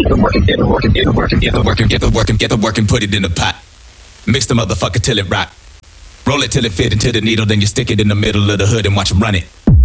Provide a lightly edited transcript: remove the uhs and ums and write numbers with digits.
work and put it in the pot. Mix the motherfucker till it rock. Roll it till it fit into the needle, then you stick it in the middle of the hood and watch 'em run it.